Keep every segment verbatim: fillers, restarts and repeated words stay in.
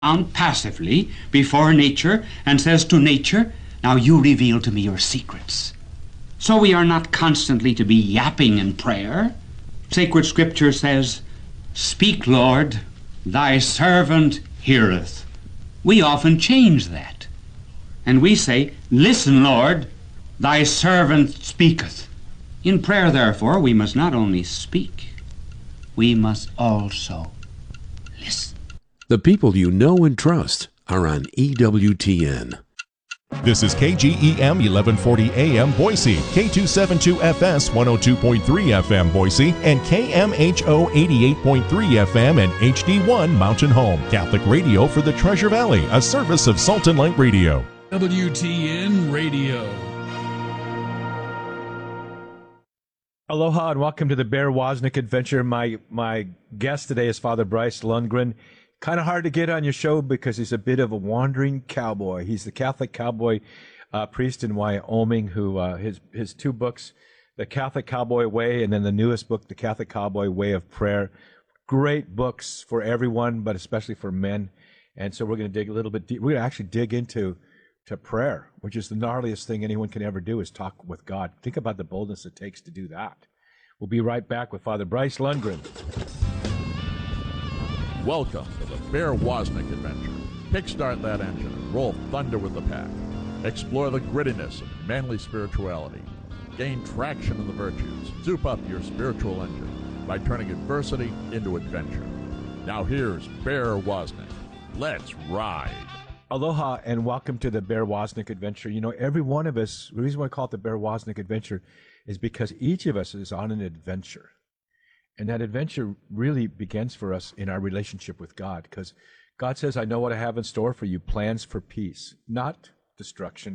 down passively before nature and says to nature, now you reveal to me your secrets. So we are not constantly to be yapping in prayer. Sacred Scripture says, speak, Lord, thy servant heareth. We often change that. And we say, listen, Lord, thy servant speaketh. In prayer, therefore, we must not only speak, we must also listen. The people you know and trust are on E W T N. This is K G E M eleven forty A M Boise, K two seventy-two F S one oh two point three F M Boise, and K M H O eighty-eight point three F M and H D one Mountain Home. Catholic radio for the Treasure Valley, a service of Salt and Light Radio. W T N Radio. Aloha and welcome to the Bear Wozniak Adventure. My my guest today is Father Bryce Lundgren. Kind of hard to get on your show because he's a bit of a wandering cowboy. He's the Catholic cowboy uh, priest in Wyoming who uh, his his two books, The Catholic Cowboy Way, and then the newest book, The Catholic Cowboy Way of Prayer. Great books for everyone, but especially for men. And so we're going to dig a little bit deep. We're going to actually dig into to prayer, which is the gnarliest thing anyone can ever do, is talk with God. Think about the boldness it takes to do that. We'll be right back with Father Bryce Lundgren. Welcome to the Bear Wozniak Adventure. Kickstart that engine and roll thunder with the pack. Explore the grittiness of manly spirituality. Gain traction in the virtues. Soup up your spiritual engine by turning adversity into adventure. Now here's Bear Wozniak. Let's ride. Aloha and welcome to the Bear Wozniak Adventure. You know, every one of us, the reason why I call it the Bear Wozniak Adventure is because each of us is on an adventure. And that adventure really begins for us in our relationship with God, because God says, I know what I have in store for you, plans for peace, not destruction,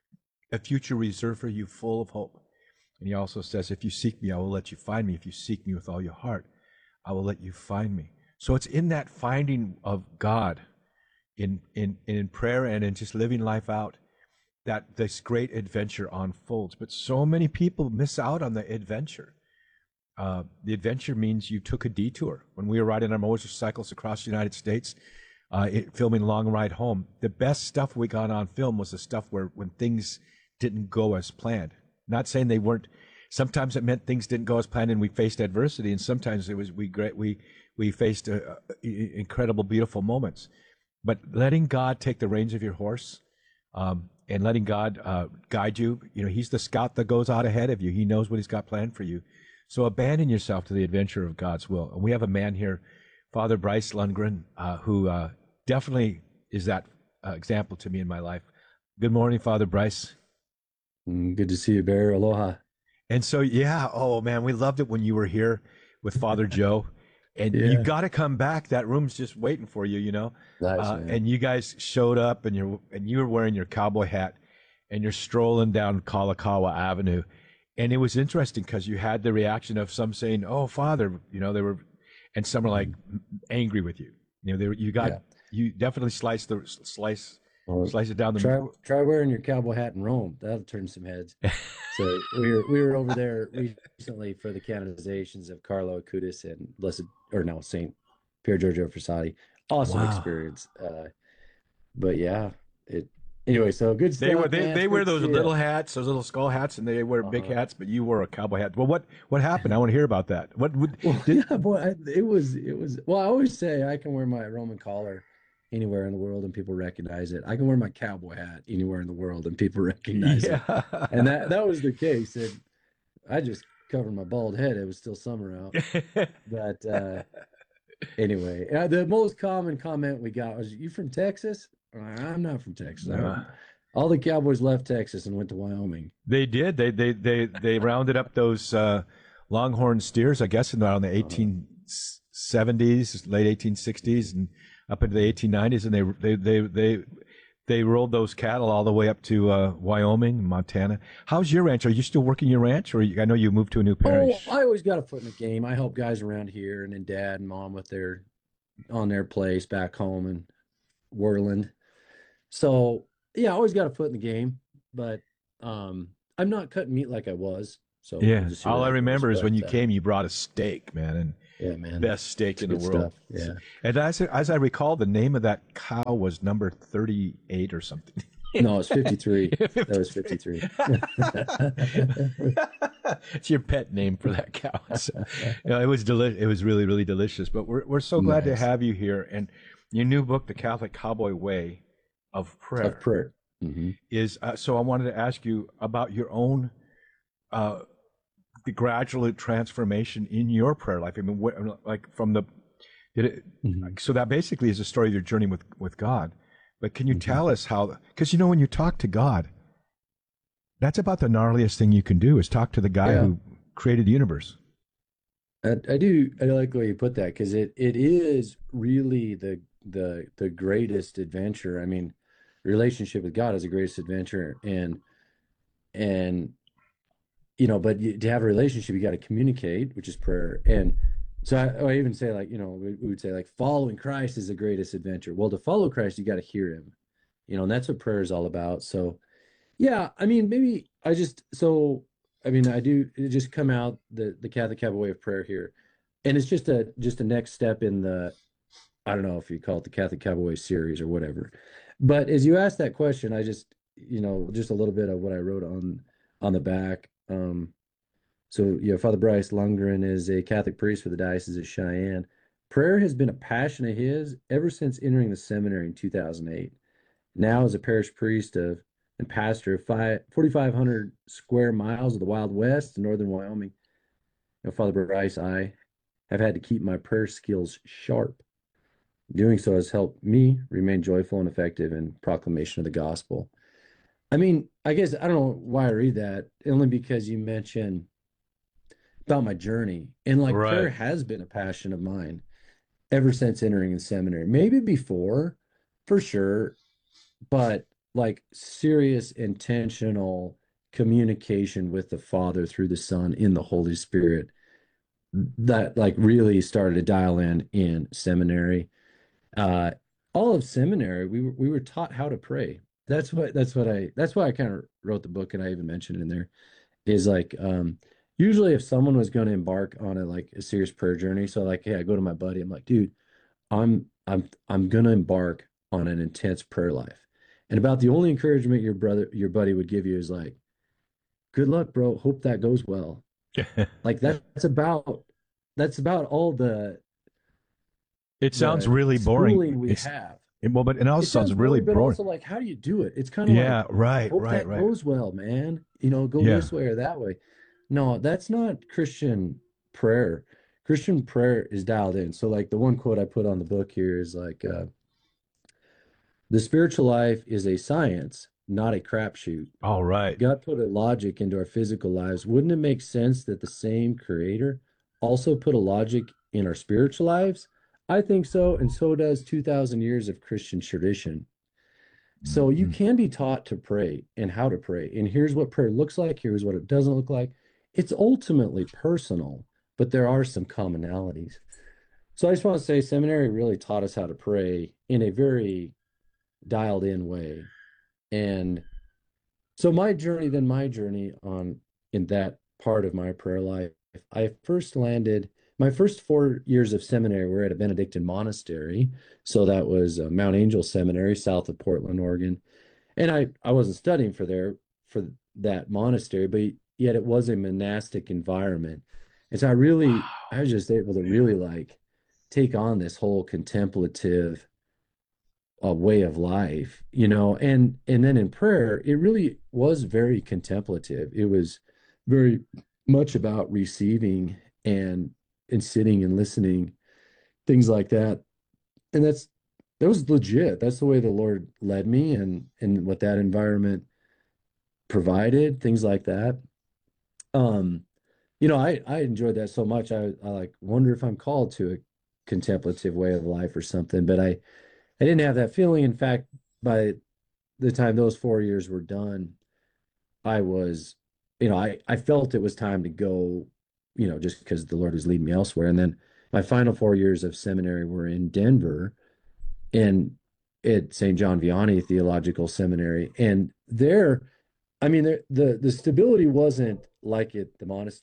a future reserved for you full of hope. And he also says, if you seek me, I will let you find me. If you seek me with all your heart, I will let you find me. So it's in that finding of God, in in in prayer and in just living life out, that this great adventure unfolds. But so many people miss out on the adventure. Uh, the adventure means you took a detour. When we were riding our motorcycles across the United States, uh, it, filming Long Ride Home, the best stuff we got on film was the stuff where when things didn't go as planned. Not saying they weren't. Sometimes it meant things didn't go as planned and we faced adversity, and sometimes it was we great we we faced uh, uh, incredible, beautiful moments. But letting God take the reins of your horse, um, and letting God uh, guide you. You know, He's the scout that goes out ahead of you. He knows what He's got planned for you. So abandon yourself to the adventure of God's will. And we have a man here, Father Bryce Lundgren, uh, who uh, definitely is that uh, example to me in my life. Good morning, Father Bryce. Good to see you, Bear. Aloha. And so, yeah, oh man, we loved it when you were here with Father Joe. And Yeah. you got to come back. That room's just waiting for you, you know. Nice, uh, man. and you guys showed up, and you're and you were wearing your cowboy hat, and you're strolling down Kalakaua Avenue. And it was interesting because you had the reaction of some saying, "Oh, Father," you know, they were, and some were like angry with you. You know, they were, you got Yeah. you definitely sliced the slice Well, slice it down the try middle. try wearing your cowboy hat in Rome. That'll turn some heads. So we were we were over there recently for the canonizations of Carlo Acutis and Blessed or no Saint Pier Giorgio Frassati. Awesome Wow. experience. Uh, but yeah, it anyway. So good stuff. They were they, man. they It's wear good to those see ya. little hats, those little skull hats, and they wear big Uh-huh. hats. But you wore a cowboy hat. Well, what what happened? I want to hear about that. What would Well, did, yeah, boy, I, it was it was. Well, I always say I can wear my Roman collar anywhere in the world and people recognize it. I can wear my cowboy hat anywhere in the world and people recognize it. yeah. And that that was the case. And I just covered my bald head. It was still summer out. But uh, anyway, uh, the most common comment we got was, "You from Texas?" I'm not from Texas. I- Uh, all the Cowboys left Texas and went to Wyoming. They did. They they they they rounded up those uh, longhorn steers, I guess, in around the eighteen seventies, late eighteen sixties, and up into the eighteen nineties, and they they they they they rolled those cattle all the way up to uh, Wyoming, Montana. How's your ranch? Are you still working your ranch, or you, I know you moved to a new Oh, parish? I always got a foot in the game. I help guys around here, and then dad and mom with their on their place back home in Worland. So yeah, I always got a foot in the game, but um, I'm not cutting meat like I was. So we'll Yeah. just see All where I that goes. remember is when But, you uh, came, you brought a steak, man, and Yeah, man. Best steak It's in the good world. stuff. Yeah. And as as I recall, the name of that cow was number thirty-eight or something. No, it's fifty-three. That was fifty-three. It's your pet name for that cow. So, you know, it was deli- It was really, really delicious. But we're we're so glad Nice. to have you here. And your new book, The Catholic Cowboy Way of Prayer, Of prayer. Hmm. is. Uh, so I wanted to ask you about your own, uh, the gradual transformation in your prayer life. I mean, what, like from the, did it? Hmm. So that basically is a story of your journey with with God. But can you Mhm. tell us how? Because you know, when you talk to God, that's about the gnarliest thing you can do is talk to the guy Yeah. who created the universe. I, I do. I like the way you put that because it, it is really the the the greatest adventure. I mean, relationship with God is the greatest adventure, and and you know, but you, to have a relationship, you got to communicate, which is prayer. And so I, I even say like, you know, we, we would say like following Christ is the greatest adventure. Well, to follow Christ, you got to hear him, you know, and that's what prayer is all about. So yeah, I mean, maybe I just so I mean, I do it just come out the the Catholic Catholic way of prayer here, and it's just a just a next step in the I don't know if you call it the Catholic Catholic way series or whatever. But as you asked that question, I just you know just a little bit of what I wrote on on the back. Um, so yeah, Father Bryce Lundgren is a Catholic priest for the Diocese of Cheyenne. Prayer has been a passion of his ever since entering the seminary in two thousand eight. Now, as a parish priest of and pastor of five, forty-five hundred square miles of the Wild West in northern Wyoming, you know, Father Bryce, I have had to keep my prayer skills sharp. Doing so has helped me remain joyful and effective in proclamation of the gospel. I mean, I guess I don't know why I read that, only because you mentioned about my journey. And like prayer Right. has been a passion of mine ever since entering the seminary. Maybe before, for sure, but like serious intentional communication with the Father through the Son in the Holy Spirit that like really started to dial in in seminary. Uh, all of seminary, we were we were taught how to pray. That's what that's what I that's why I kind of wrote the book, and I even mentioned it in there. Is like um usually if someone was going to embark on a like a serious prayer journey, so like hey, I go to my buddy, I'm like, dude, I'm I'm I'm gonna embark on an intense prayer life. And about the only encouragement your brother your buddy would give you is like, good luck, bro. Hope that goes well. Like that's about that's about all the It sounds the really boring. schooling we It's, have. it, well, but it also It sounds sounds really boring, but boring. also like, how do you do it? It's kind of Yeah, like, right, hope right, that right. goes well, man. You know, go Yeah. this way or that way. No, that's not Christian prayer. Christian prayer is dialed in. So, like the one quote I put on the book here is like, uh, the spiritual life is a science, not a crapshoot. All right. God put a logic into our physical lives. Wouldn't it make sense that the same creator also put a logic in our spiritual lives? I think so, and so does two thousand years of Christian tradition. So you Mhm. can be taught to pray and how to pray. And here's what prayer looks like, here's what it doesn't look like. It's ultimately personal, but there are some commonalities. So I just want to say seminary really taught us how to pray in a very dialed in way. And so my journey, then my journey on in that part of my prayer life, I first landed my first four years of seminary were at a Benedictine monastery. So that was uh, Mount Angel Seminary, south of Portland, Oregon. And I I wasn't studying for there for that monastery, but yet it was a monastic environment. And so I really I was just able to really like take on this whole contemplative a way of life, you know, and and then in prayer, it really was very contemplative. It was very much about receiving and and sitting and listening, things like that. And that's that was legit. That's the way the Lord led me and and what that environment provided, things like that. Um, you know, I I enjoyed that so much. I I like wonder if I'm called to a contemplative way of life or something, but I I didn't have that feeling. In fact, by the time those four years were done, I was, you know, I, I felt it was time to go, you know, just because the Lord was leading me elsewhere. And then my final four years of seminary were in Denver and at Saint John Vianney Theological Seminary. And there, I mean, there, the the stability wasn't like at the monastery,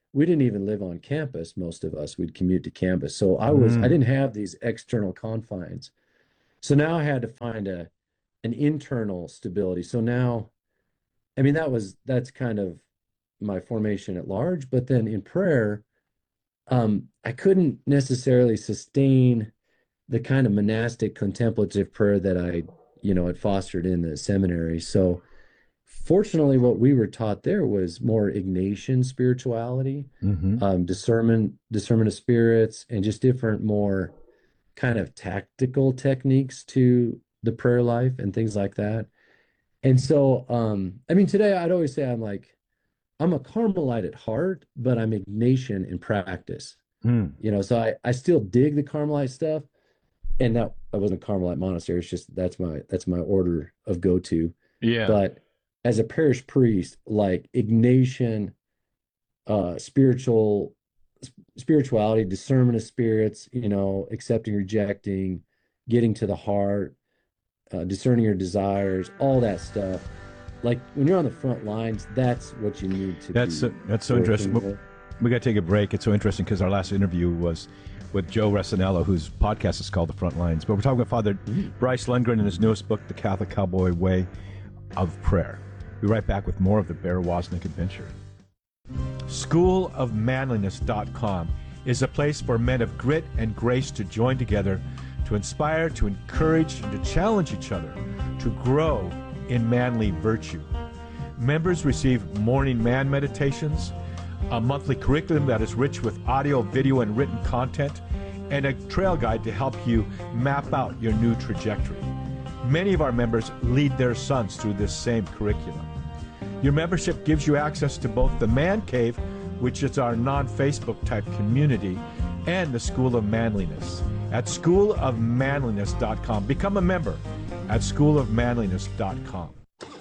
we didn't even live on campus, most of us. We'd commute to campus. So I was, Mm. I didn't have these external confines. So now I had to find a an internal stability. So now, I mean, that was that's kind of my formation at large. But then in prayer, um, I couldn't necessarily sustain the kind of monastic contemplative prayer that I, you know, had fostered in the seminary. So fortunately, what we were taught there was more Ignatian spirituality, Mm-hmm. um, discernment, discernment of spirits, and just different, more kind of tactical techniques to the prayer life and things like that. And so, um, I mean, today I'd always say I'm like, I'm a Carmelite at heart, but I'm Ignatian in practice. Mm. You know, so I, I still dig the Carmelite stuff. And that I wasn't a Carmelite monastery. It's just that's my that's my order of go-to. Yeah. But as a parish priest, like Ignatian uh, spiritual spirituality, discernment of spirits, you know, accepting, rejecting, getting to the heart, uh, discerning your desires, all that stuff. Like when you're on the front lines, that's what you need to That's be uh, that's so working interesting. with. We got to take a break. It's so interesting because our last interview was with Joe Resinello, whose podcast is called The Front Lines. But we're talking about Father Bryce Lundgren and his newest book, The Catholic Cowboy Way of Prayer. We'll be right back with more of the Bear Wozniak Adventure. school of manliness dot com is a place for men of grit and grace to join together to inspire, to encourage, and to challenge each other to grow in manly virtue. Members receive morning man meditations, a monthly curriculum that is rich with audio, video, and written content, and a trail guide to help you map out your new trajectory. Many of our members lead their sons through this same curriculum. Your membership gives you access to both the Man Cave, which is our non-Facebook type community, and the School of Manliness at school of manliness dot com. Become a member at school of manliness dot com.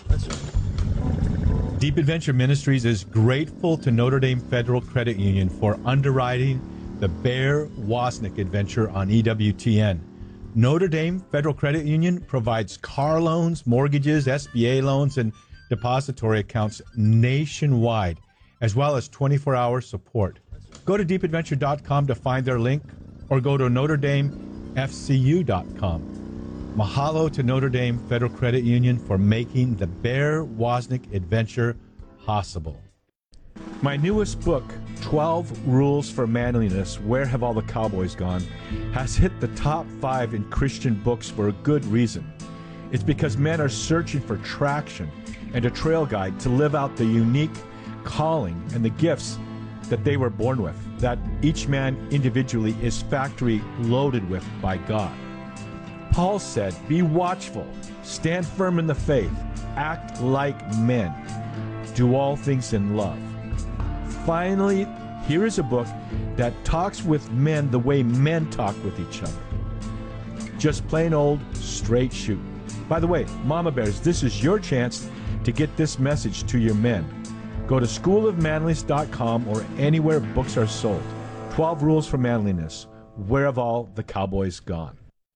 Deep Adventure Ministries is grateful to Notre Dame Federal Credit Union for underwriting the Bear Wozniak Adventure on E W T N. Notre Dame Federal Credit Union provides car loans, mortgages, S B A loans, and depository accounts nationwide, as well as twenty-four hour support. Go to deep adventure dot com to find their link, or go to notre dame f c u dot com. Mahalo to Notre Dame Federal Credit Union for making the Bear Wozniak Adventure possible. My newest book, twelve Rules for Manliness, Where Have All the Cowboys Gone?, has hit the top five in Christian books for a good reason. It's because men are searching for traction and a trail guide to live out the unique calling and the gifts that they were born with, that each man individually is factory loaded with by God. Paul said, be watchful, stand firm in the faith, act like men, do all things in love. Finally, here is a book that talks with men the way men talk with each other. Just plain old straight shoot. By the way, Mama Bears, this is your chance to get this message to your men. Go to school of manliness dot com or anywhere books are sold. twelve Rules for Manliness. Where have all the cowboys gone?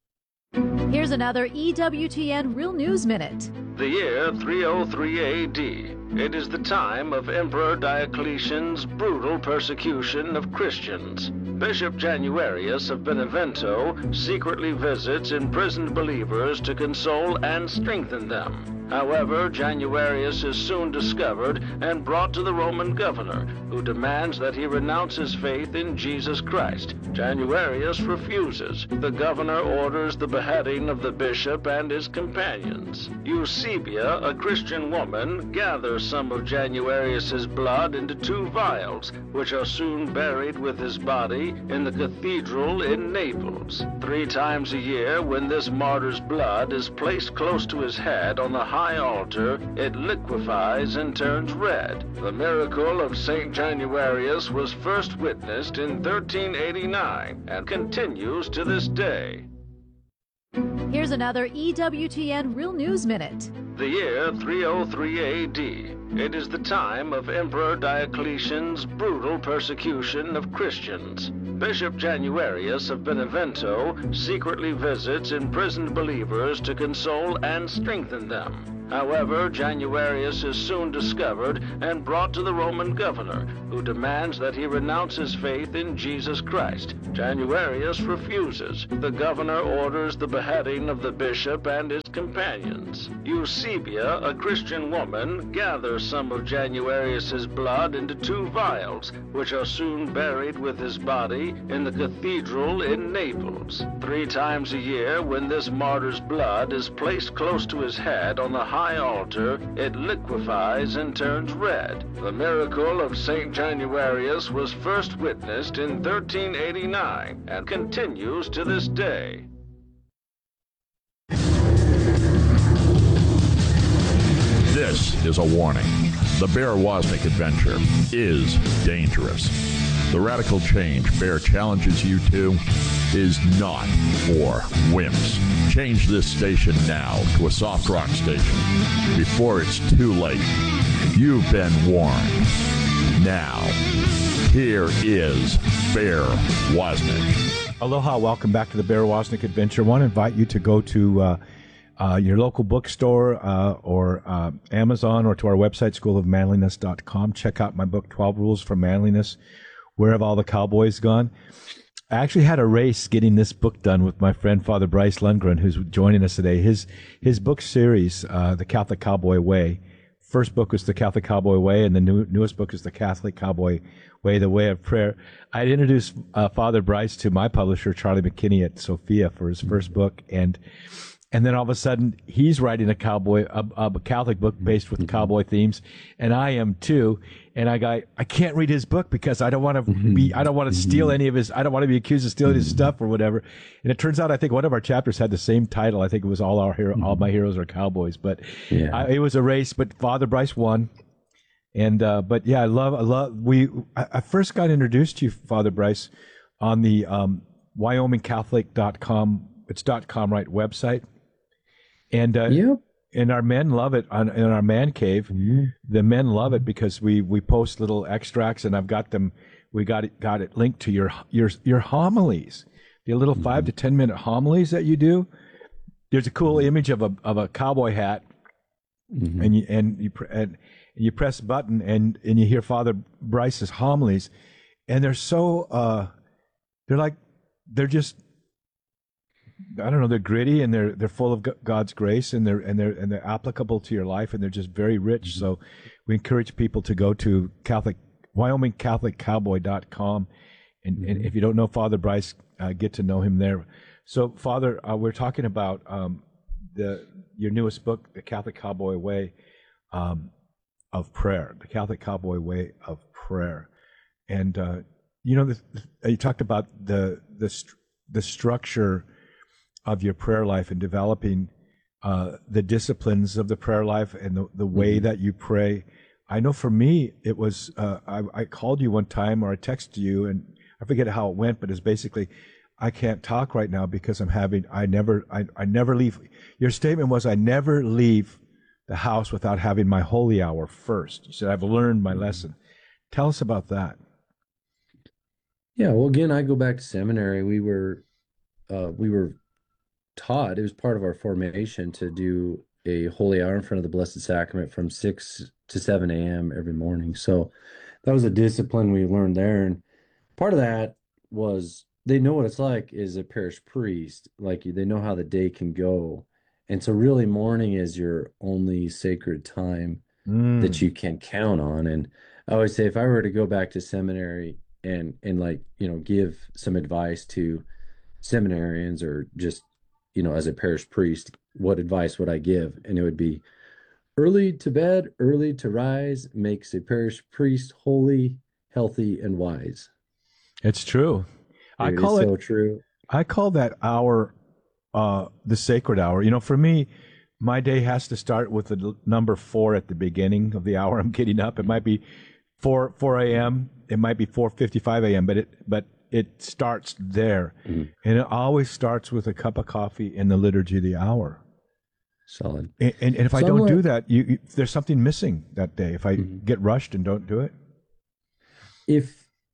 Here's another E W T N Real News Minute. The year three oh three A D. It is the time of Emperor Diocletian's brutal persecution of Christians. Bishop Januarius of Benevento secretly visits imprisoned believers to console and strengthen them. However, Januarius is soon discovered and brought to the Roman governor, who demands that he renounce his faith in Jesus Christ. Januarius refuses. The governor orders the beheading of the bishop and his companions. Eusebia, a Christian woman, gathers some of Januarius's blood into two vials, which are soon buried with his body in the cathedral in Naples. Three times a year, when this martyr's blood is placed close to his head on the high altar, it liquefies and turns red. The miracle of Saint Januarius was first witnessed in thirteen eighty-nine and continues to this day. Here's another E W T N Real News Minute. The year three oh three A D. It is the time of Emperor Diocletian's brutal persecution of Christians. Bishop Januarius of Benevento secretly visits imprisoned believers to console and strengthen them. However, Januarius is soon discovered and brought to the Roman governor, who demands that he renounce his faith in Jesus Christ. Januarius refuses. The governor orders the beheading of the bishop and his companions. Eusebia, a Christian woman, gathers some of Januarius's blood into two vials, which are soon buried with his body in the cathedral in Naples. Three times a year, when this martyr's blood is placed close to his head on the high altar, it liquefies and turns red. The miracle of Saint Januarius was first witnessed in thirteen eighty-nine and continues to this day. This is a warning. The Bear Wozniak adventure is dangerous. The radical change Bear challenges you to is not for wimps. Change this station now to a soft rock station before it's too late. You've been warned. Now, here is Bear Wozniak. Aloha, welcome back to the Bear Wozniak Adventure. I want to invite you to go to uh, uh, your local bookstore uh, or uh, Amazon, or to our website, school of manliness dot com. Check out my book, twelve Rules for Manliness. Where Have All the Cowboys Gone? I actually had a race getting this book done with my friend Father Bryce Lundgren, who's joining us today. His his book series, uh, The Catholic Cowboy Way. First book was The Catholic Cowboy Way, and the new, newest book is The Catholic Cowboy Way, The Way of Prayer. I introduced uh, Father Bryce to my publisher, Charlie McKinney at Sophia, for his first book, and and then all of a sudden he's writing a cowboy, a, a Catholic book based with cowboy themes, and I am too. And I got, I can't read his book because I don't want to be, I don't want to steal any of his, I don't want to be accused of stealing his stuff or whatever. And it turns out, I think one of our chapters had the same title. I think it was All Our Hero, All My Heroes Are Cowboys. But Yeah. I, it was a race. But Father Bryce won. And uh, but yeah, I love, I love. We, I, I first got introduced to you, Father Bryce, on the um, Wyoming Catholic dot com. It's .com, right? Website. And uh, Yep. and our men love it on in our man cave. Mm-hmm. The men love it because we we post little extracts, and I've got them. We got it got it linked to your your your homilies, the little Mm-hmm. five to ten minute homilies that you do. There's a cool image of a of a cowboy hat, Mm-hmm. and you and you pr- and you press a button, and and you hear Father Bryce's homilies, and they're so uh, they're like they're just. I don't know. They're gritty, and they're they're full of God's grace, and they're and they're and they're applicable to your life, and they're just very rich. Mm-hmm. So, we encourage people to go to Catholic Wyoming Catholic Cowboy dot com, and, mm-hmm. and if you don't know Father Bryce, uh, get to know him there. So, Father, uh, we're talking about um, the your newest book, The Catholic Cowboy Way um, of Prayer, The Catholic Cowboy Way of Prayer, and uh, you know, the, you talked about the the st- the structure of your prayer life and developing uh, the disciplines of the prayer life and the, the way mm-hmm. that you pray. I know for me, it was, uh, I, I called you one time, or I texted you, and I forget how it went, but it's basically, I can't talk right now because I'm having, I never, I, I never leave. Your statement was, I never leave the house without having my holy hour first. You said, I've learned my lesson. Tell us about that. Yeah. Well, again, I go back to seminary. We were, uh, we were taught, it was part of our formation to do a holy hour in front of the Blessed Sacrament from six to seven a.m. every morning. So that was a discipline we learned there. And part of that was they know what it's like as a parish priest. Like, they know how the day can go. And so really morning is your only sacred time mm. that you can count on. And I always say, if I were to go back to seminary and, and like, you know, give some advice to seminarians, or just, you know, as a parish priest, what advice would I give? And it would be, early to bed, early to rise makes a parish priest holy, healthy, and wise. It's true. It I call is it so true. I call that hour uh, the sacred hour. You know, for me, my day has to start with the number four at the beginning of the hour I'm getting up. It might be four four a.m. It might be four fifty-five a.m. But it but it starts there, mm-hmm. and it always starts with a cup of coffee in the liturgy of the hour. Solid. And, and, and if I so don't like, do that, you, you, there's something missing that day. If I mm-hmm. get rushed and don't do it. If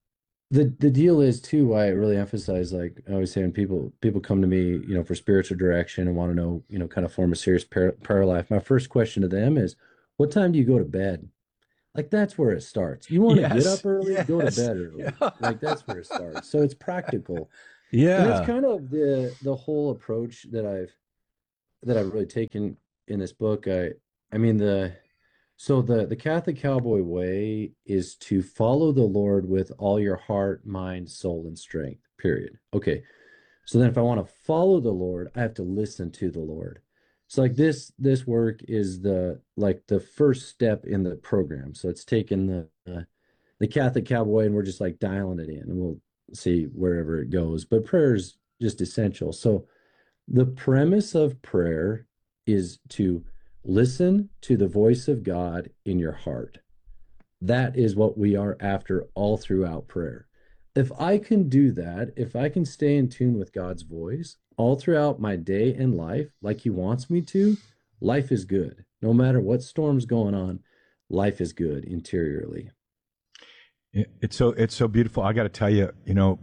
the the deal is too, why I really emphasize, like I always say, when people people come to me, you know, for spiritual direction and want to know, you know, kind of form a serious prayer, prayer life. My first question to them is, what time do you go to bed? Like that's where it starts. You want to get Yes. up early, go to Yes. bed early. Like that's where it starts. So it's practical. And that's Yeah. kind of the the whole approach that I've that I've really taken in this book. I I mean the so the the Catholic Cowboy way is to follow the Lord with all your heart, mind, soul, and strength. Period. Okay. So then if I want to follow the Lord, I have to listen to the Lord. So like this this work is the like the first step in the program. So it's taken the uh, the Catholic Cowboy and we're just like dialing it in and we'll see wherever it goes. But prayer is just essential. So the premise of prayer is to listen to the voice of God in your heart. That is what we are after all throughout prayer. If I can do that, if I can stay in tune with God's voice all throughout my day and life, like He wants me to, life is good. No matter what storm's going on, life is good interiorly. It- It's so it's so beautiful. I got to tell you, you know,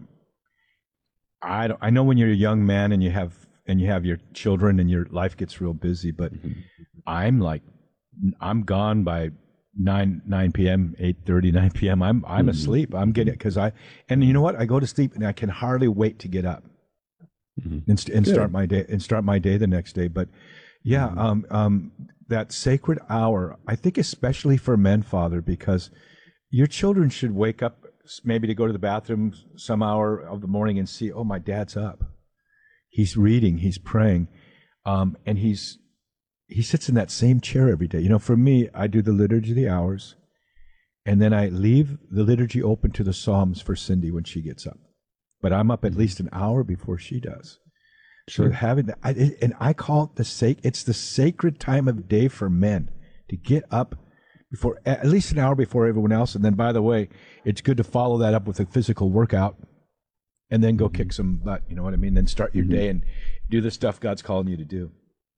I don't, I know when you're a young man and you have and you have your children and your life gets real busy, but I'm like I'm gone by nine nine p.m., eight thirty, nine p.m. I'm I'm asleep. I'm getting because I and you know what? I go to sleep and I can hardly wait to get up and, st- and start my day and start my day the next day. But yeah, um, um, that sacred hour, I think especially for men, Father, because your children should wake up maybe to go to the bathroom some hour of the morning and see, oh, my dad's up. He's reading, he's praying, um, and he's he sits in that same chair every day. You know, for me, I do the Liturgy of the Hours, and then I leave the liturgy open to the Psalms for Cindy when she gets up. But I'm up at least an hour before she does. So having that, I, and I call it the sac. It's the sacred time of day for men to get up before at least an hour before everyone else. And then, by the way, it's good to follow that up with a physical workout, and then go kick some butt. You know what I mean? Then start your day and do the stuff God's calling you to do.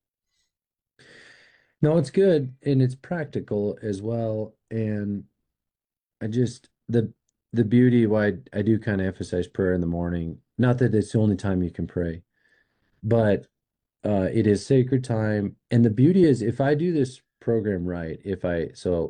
No, it's good and it's practical as well. And I just the the beauty why I do kind of emphasize prayer in the morning. Not that it's the only time you can pray, but uh, it is sacred time. And the beauty is, if I do this program right, if I so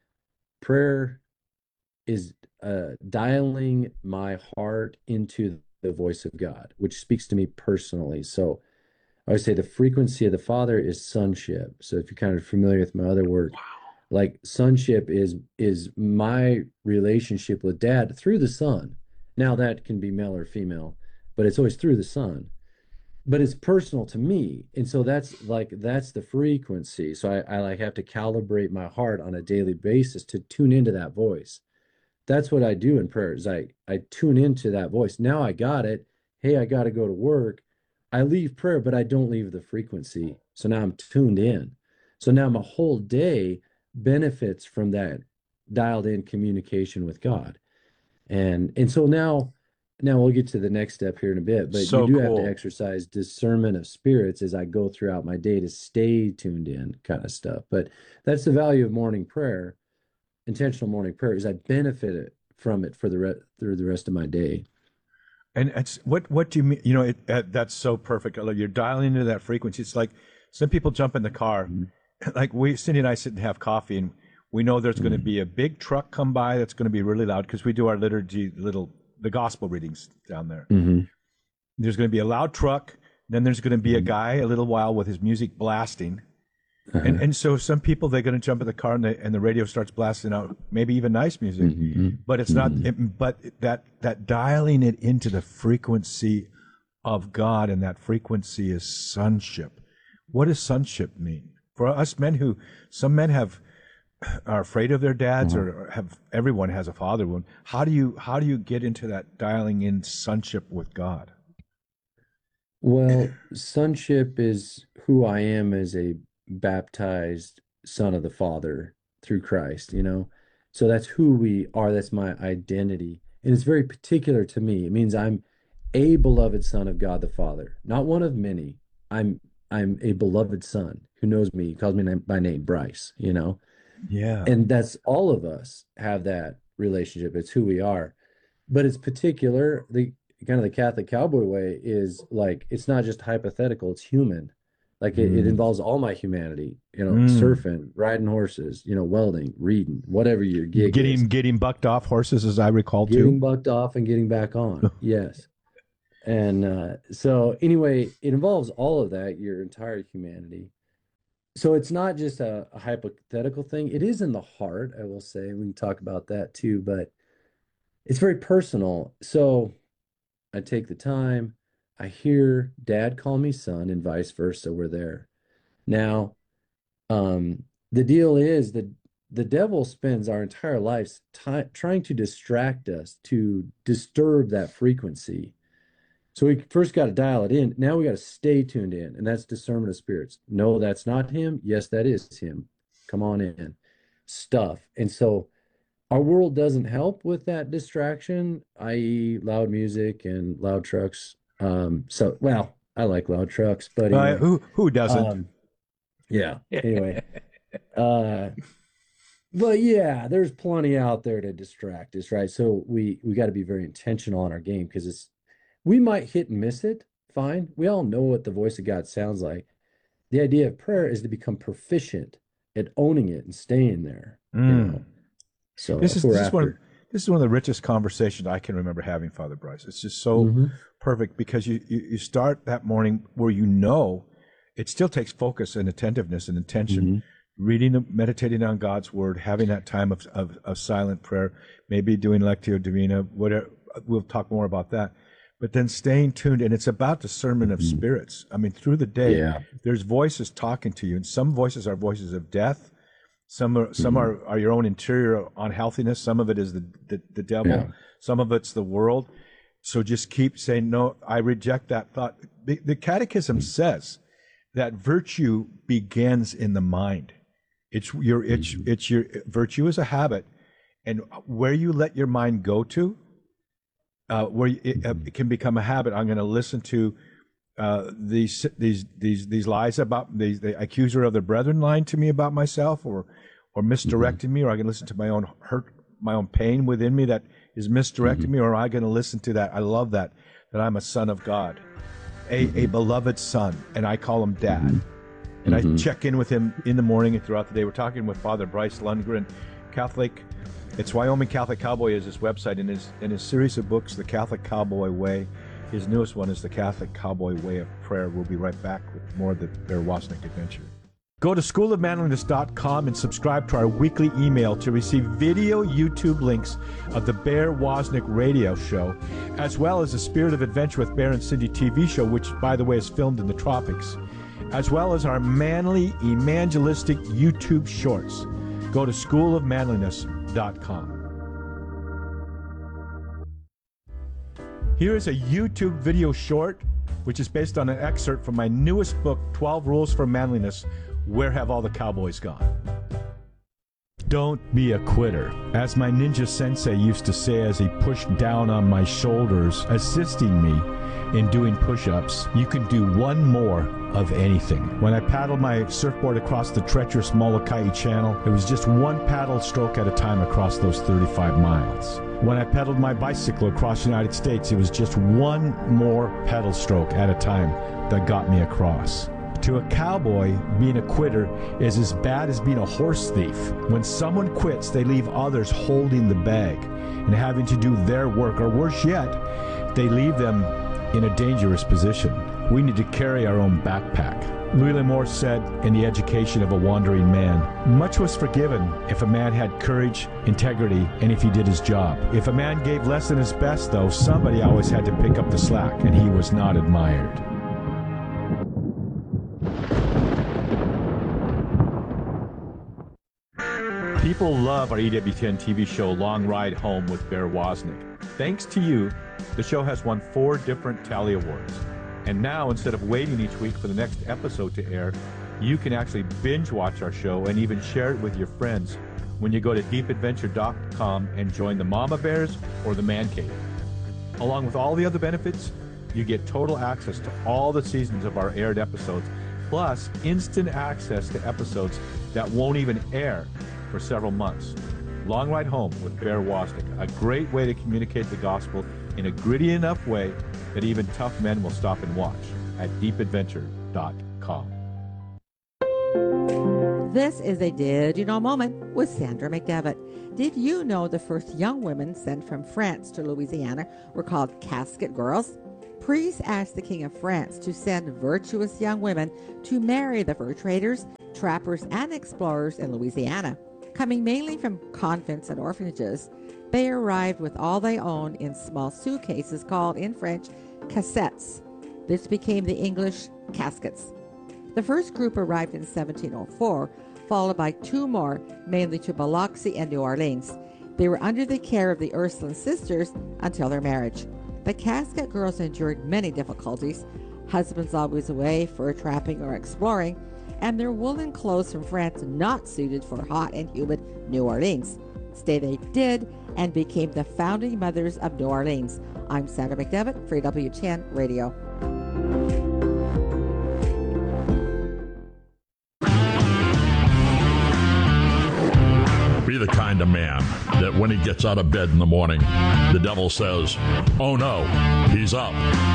prayer is uh, dialing my heart into the voice of God, which speaks to me personally. So I would say the frequency of the Father is sonship. So if you're kind of familiar with my other work, like sonship is is my relationship with Dad through the Son. Now that can be male or female, but it's always through the Son. But it's personal to me, and so that's like that's the frequency. So I, I like have to calibrate my heart on a daily basis to tune into that voice. That's what I do in prayer. Is I I tune into that voice. Now I got it. Hey, I got to go to work. I leave prayer, but I don't leave the frequency. So now I'm tuned in. So now my whole day benefits from that dialed in communication with God. And and so now now we'll get to the next step here in a bit, but So you do have cool. to exercise discernment of spirits as I go throughout my day to stay tuned in, kind of stuff. But that's the value of morning prayer, intentional morning prayer, is I benefit it from it for the re- through the rest of my day. And it's what what do you mean? You know, it, uh, that's so perfect. Like, you're dialing into that frequency. It's like some people jump in the car, like we Cindy and I sit and have coffee, and we know there's going to be a big truck come by that's going to be really loud because we do our liturgy, little the gospel readings down there. Mm-hmm. There's going to be a loud truck. Then there's going to be a guy a little while with his music blasting. Uh-huh. And and so some people, they're going to jump in the car and the, and the radio starts blasting out maybe even nice music, Mm-hmm. but it's not. It, but that that dialing it into the frequency of God, and that frequency is sonship. What does sonship mean for us men? Who some men have are afraid of their dads, or have everyone has a father wound. How do you how do you get into that dialing in sonship with God? Well, sonship is who I am as a baptized son of the Father through Christ, you know? So that's who we are. That's my identity. And it's very particular to me. It means I'm a beloved son of God the Father, not one of many. I'm I'm a beloved son who knows me. He calls me na- by name, Bryce, you know? Yeah. And that's all of us have that relationship. It's who we are. but it's particular. The kind of the Catholic cowboy way is like, it's not just hypothetical, it's human. Like it, mm. it involves all my humanity, you know, mm. surfing, riding horses, you know, welding, reading, whatever your gig getting, is. Getting bucked off horses, as I recall, getting too. Getting bucked off and getting back on. Yes. And uh, so anyway, it involves all of that, your entire humanity. So it's not just a, a hypothetical thing. It is in the heart, I will say. We can talk about that too, but it's very personal. So I take the time. I hear Dad call me son and vice versa. We're there. Now, um, the deal is that the devil spends our entire lives t- trying to distract us, to disturb that frequency. So we first got to dial it in. Now we got to stay tuned in, and that's discernment of spirits. No, that's not him. Yes, that is him. Come on in. Stuff. And so our world doesn't help with that distraction, that is loud music and loud trucks. Um, so, well, I like loud trucks, but anyway, uh, who who doesn't? Um, yeah. Anyway, uh, but yeah, there's plenty out there to distract us, right? So we we got to be very intentional on our game, because it's we might hit and miss it. Fine, we all know what the voice of God sounds like. The idea of prayer is to become proficient at owning it and staying there. Mm. You know? So this is this is one. This is one of the richest conversations I can remember having, Father Bryce. It's just so mm-hmm. perfect, because you, you, you start that morning where you know it still takes focus and attentiveness and intention, mm-hmm. reading, meditating on God's word, having that time of, of, of silent prayer, maybe doing Lectio Divina, whatever. We'll talk more about that. But then staying tuned, and it's about discernment of mm-hmm. spirits. I mean, through the day, yeah. there's voices talking to you, and some voices are voices of death. Some are some mm-hmm. are, are your own interior unhealthiness. Some of it is the the, the devil. Yeah. Some of it's the world. So just keep saying, no, I reject that thought. The, the Catechism mm-hmm. says that virtue begins in the mind. It's your it's mm-hmm. it's your virtue is a habit, and where you let your mind go to, uh, where it, uh, it can become a habit. I'm going to listen to uh, these these these these lies about these the accuser of the brethren lying to me about myself, or or misdirecting mm-hmm. me, or I can listen to my own hurt, my own pain within me that is misdirecting mm-hmm. me, or am I going to listen to that? I love that that I'm a son of God, a mm-hmm. a beloved son, and I call him Dad. Mm-hmm. And mm-hmm. I check in with him in the morning and throughout the day. We're talking with Father Bryce Lundgren, Catholic. It's Wyoming Catholic Cowboy is his website, and his in his series of books, The Catholic Cowboy Way. His newest one is The Catholic Cowboy Way of Prayer. We'll be right back with more of the Bear Wozniak Adventure. Go to school of manliness dot com and subscribe to our weekly email to receive video YouTube links of the Bear Wozniak radio show, as well as the Spirit of Adventure with Bear and Cindy T V show, which, by the way, is filmed in the tropics, as well as our manly evangelistic YouTube shorts. Go to school of manliness dot com. Here is a YouTube video short, which is based on an excerpt from my newest book, twelve Rules for Manliness, Where Have All the Cowboys Gone? Don't be a quitter. As my ninja sensei used to say as he pushed down on my shoulders, assisting me in doing push-ups, you can do one more of anything. When I paddled my surfboard across the treacherous Molokai Channel, it was just one paddle stroke at a time across those thirty-five miles. When I pedaled my bicycle across the United States, it was just one more pedal stroke at a time that got me across. To a cowboy, being a quitter is as bad as being a horse thief. When someone quits, they leave others holding the bag and having to do their work, or worse yet, they leave them in a dangerous position. We need to carry our own backpack. Louis L'Amour said in The Education of a Wandering Man, much was forgiven if a man had courage, integrity, and if he did his job. If a man gave less than his best, though, somebody always had to pick up the slack, and he was not admired. People love our E W T N T V show, Long Ride Home with Bear Wozniak. Thanks to you, the show has won four different Tally Awards. And now, instead of waiting each week for the next episode to air, you can actually binge watch our show and even share it with your friends when you go to deep adventure dot com and join the Mama Bears or the Man Cave. Along with all the other benefits, you get total access to all the seasons of our aired episodes, plus instant access to episodes that won't even air for several months. Long Ride Home with Bear Wozniak, a great way to communicate the gospel in a gritty enough way that even tough men will stop and watch at deep adventure dot com. This is a Did You Know moment with Sandra McDevitt. Did you know the first young women sent from France to Louisiana were called casket girls? Priests asked the King of France to send virtuous young women to marry the fur traders, trappers, and explorers in Louisiana. Coming mainly from convents and orphanages, they arrived with all they owned in small suitcases called in French cassettes. This became the English caskets. The first group arrived in seventeen oh four, followed by two more, mainly to Biloxi and New Orleans. They were under the care of the Ursuline sisters until their marriage. The casket girls endured many difficulties, husbands always away fur trapping or exploring, and their woolen clothes from France not suited for hot and humid New Orleans. Stay they did and became the founding mothers of New Orleans. I'm Sandra McDevitt for W T N Radio. Be the kind of man that when he gets out of bed in the morning, the devil says, oh no, he's up.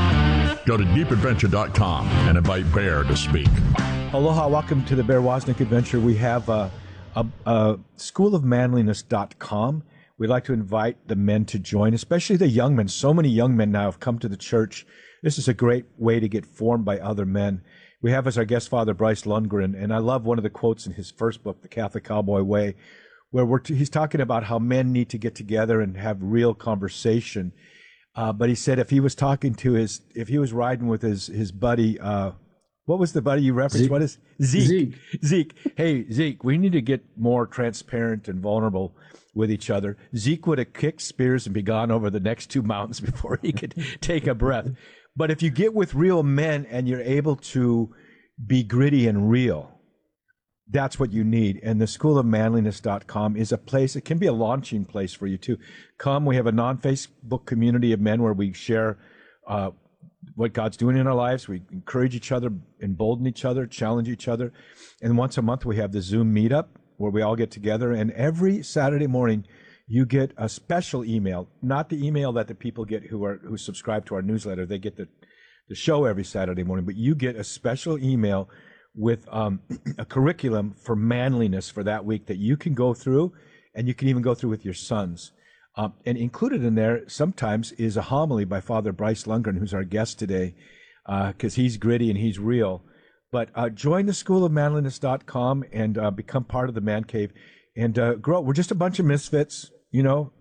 Go to deep adventure dot com and invite Bear to speak. Aloha, welcome to the Bear Wozniak Adventure. We have uh, a, a school of manliness dot com. We'd like to invite the men to join, especially the young men. So many young men now have come to the church. This is a great way to get formed by other men. We have as our guest Father Bryce Lundgren, and I love one of the quotes in his first book, The Catholic Cowboy Way, where we're t- he's talking about how men need to get together and have real conversation. Uh, but he said if he was talking to his, if he was riding with his his buddy, uh, what was the buddy you referenced? Zeke. What is Zeke? Zeke. Zeke. Hey, Zeke, we need to get more transparent and vulnerable with each other. Zeke would have kicked spears and be gone over the next two mountains before he could take a breath. But if you get with real men and you're able to be gritty and real, that's what you need. And the school of manliness dot com is a place, it can be a launching place for you too. Come, we have a non-Facebook community of men where we share uh, what God's doing in our lives. We encourage each other, embolden each other, challenge each other. And once a month we have the Zoom meetup where we all get together. And every Saturday morning you get a special email, not the email that the people get who are who subscribe to our newsletter. They get the, the show every Saturday morning, but you get a special email with um, a curriculum for manliness for that week that you can go through, and you can even go through with your sons. Um, and included in there sometimes is a homily by Father Bryce Lundgren, who's our guest today, because uh, he's gritty and he's real. But uh, join the school of manliness dot com and uh, become part of the Man Cave and uh, grow. We're just a bunch of misfits, you know.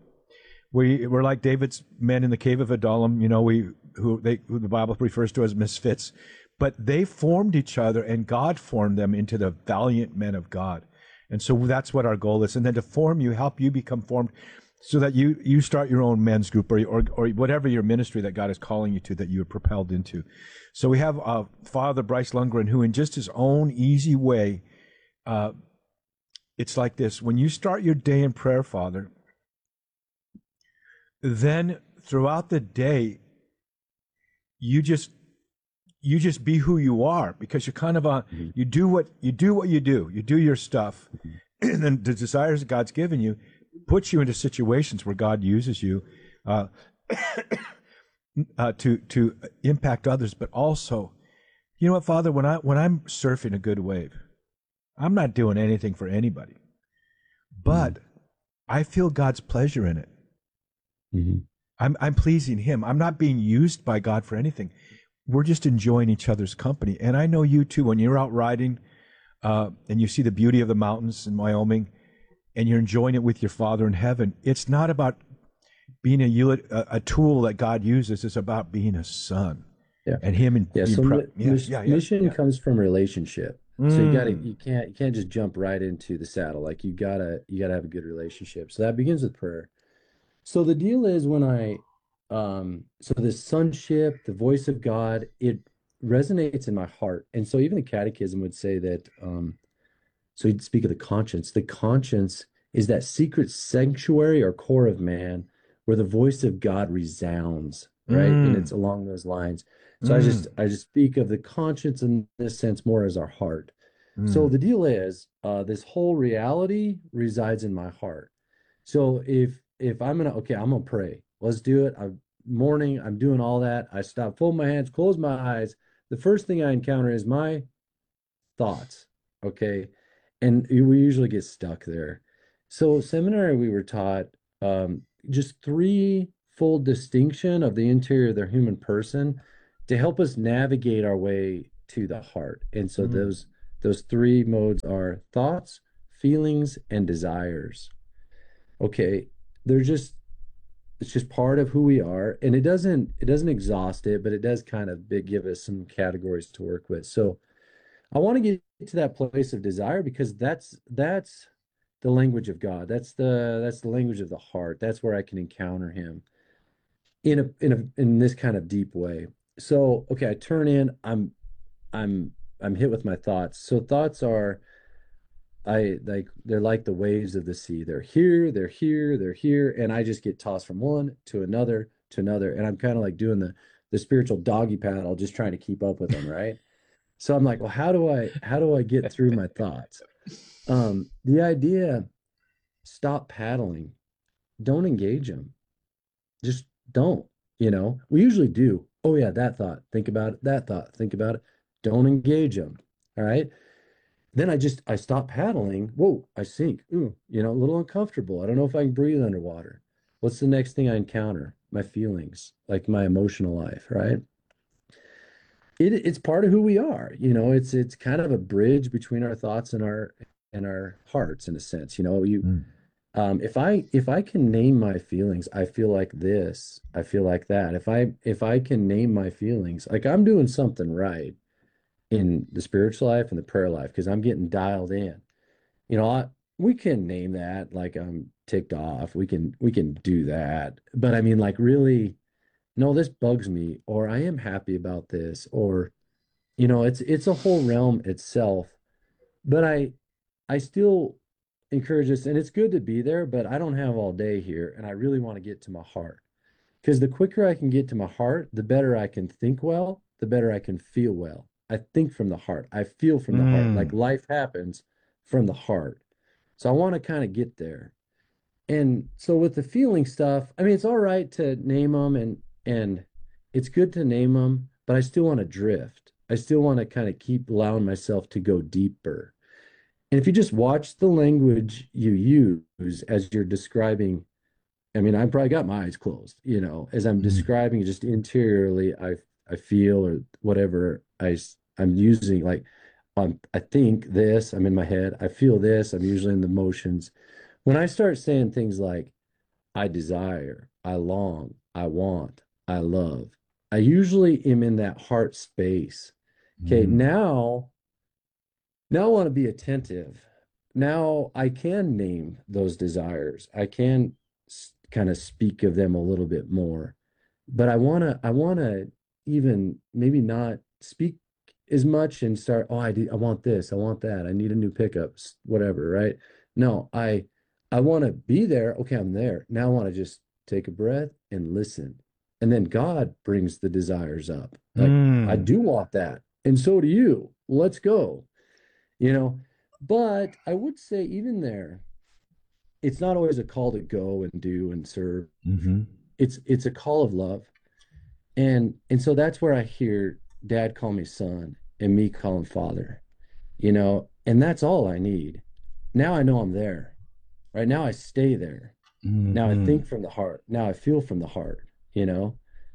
We we're like David's men in the cave of Adullam, you know. We who they who the Bible refers to as misfits. But they formed each other, and God formed them into the valiant men of God. And so that's what our goal is. And then to form you, help you become formed so that you, you start your own men's group or, or, or whatever your ministry that God is calling you to, that you are propelled into. So we have uh, Father Bryce Lundgren, who in just his own easy way, uh, it's like this. When you start your day in prayer, Father, then throughout the day, you just you just be who you are, because you're kind of a, mm-hmm. you do what you do what you do. You do your stuff. Mm-hmm. And then the desires that God's given you puts you into situations where God uses you uh, uh, to to impact others. But also, you know what, Father, when I when I'm surfing a good wave, I'm not doing anything for anybody, but mm-hmm. I feel God's pleasure in it. Mm-hmm. I'm I'm pleasing Him. I'm not being used by God for anything. We're just enjoying each other's company. And I know you too, when you're out riding uh, and you see the beauty of the mountains in Wyoming and you're enjoying it with your Father in heaven, it's not about being a, a tool that God uses. It's about being a son. Yeah. And Him and yeah, so pre- mi- yeah, mis- yeah, yeah, mission yeah. comes from relationship. Mm. So you gotta you can't you can't just jump right into the saddle. Like you gotta you gotta have a good relationship. So that begins with prayer. So the deal is when I Um, so the sonship, the voice of God, it resonates in my heart. And so even the catechism would say that, um, so he'd speak of the conscience. The conscience is that secret sanctuary or core of man where the voice of God resounds, right? Mm. And it's along those lines. So Mm. I just, I just speak of the conscience in this sense more as our heart. Mm. So the deal is, uh, this whole reality resides in my heart. So if if I'm gonna okay, I'm gonna pray. Let's do it. I'm morning. I'm doing all that. I stop, fold my hands, close my eyes. The first thing I encounter is my thoughts. Okay, and we usually get stuck there. So seminary, we were taught um, just threefold distinction of the interior of the human person to help us navigate our way to the heart. And so mm. those those three modes are thoughts, feelings, and desires. Okay, they're just it's just part of who we are, and it doesn't it doesn't exhaust it, but it does kind of big, give us some categories to work with. So I want to get to that place of desire because that's that's the language of God. That's the that's the language of the heart. That's where I can encounter Him in a in a in this kind of deep way. So okay, I turn in. I'm I'm I'm hit with my thoughts. So thoughts are I like they're like the waves of the sea. They're here, they're here, they're here, and I just get tossed from one to another to another, and I'm kind of like doing the the spiritual doggy paddle, just trying to keep up with them, right? So I'm like, well, how do I how do I get through my thoughts? Um, the idea, stop paddling, don't engage them, just don't. You know, we usually do. Oh yeah, that thought, think about it. That thought, think about it. Don't engage them. All right. Then I just, I stop paddling. Whoa, I sink. Ooh, you know, a little uncomfortable. I don't know if I can breathe underwater. What's the next thing I encounter? My feelings, like my emotional life, right? It, it's part of who we are. You know, it's it's kind of a bridge between our thoughts and our and our hearts in a sense. You know, you mm. um, if I if I can name my feelings, I feel like this, I feel like that. If I if I can name my feelings, like I'm doing something right in the spiritual life and the prayer life because I'm getting dialed in. You know, I, we can name that like I'm ticked off. We can we can do that. But I mean, like really, no, this bugs me, or I am happy about this, or you know, it's it's a whole realm itself. But I I still encourage this, and it's good to be there, but I don't have all day here, and I really want to get to my heart. Because the quicker I can get to my heart, the better I can think well, the better I can feel well. I think from the heart. I feel from the mm. heart. Like life happens from the heart. So I want to kind of get there. And so with the feeling stuff, I mean, it's all right to name them and and it's good to name them, but I still want to drift. I still want to kind of keep allowing myself to go deeper. And if you just watch the language you use as you're describing, I mean, I probably got my eyes closed, you know, as I'm mm. describing just interiorly, I I feel or whatever I I'm using, like um, I think this, I'm in my head, I feel this, I'm usually in the motions. When I start saying things like I desire, I long, I want, I love, I usually am in that heart space. Okay, mm. now, now I want to be attentive. Now I can name those desires. I can s- kind of speak of them a little bit more, but I want to, I want to even maybe not speak as much and start, oh, I do, I want this, I want that, I need a new pickup, whatever, right? No, I I want to be there. Okay, I'm there. Now I want to just take a breath and listen. And then God brings the desires up. Like, mm. I do want that. And so do you. Let's go. You know, but I would say even there, it's not always a call to go and do and serve. Mm-hmm. It's it's a call of love. And and so that's where I hear Dad call me son and me call him father, you know, and that's all I need. Now I know I'm there. Right now I stay there. Mm-hmm. Now I think from the heart. Now I feel from the heart, you know.